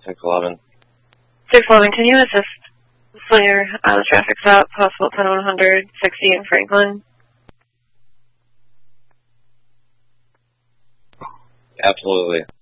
611. 611, can you assist Slayer on a traffic stop, possible 10100, 60 in Franklin? Absolutely.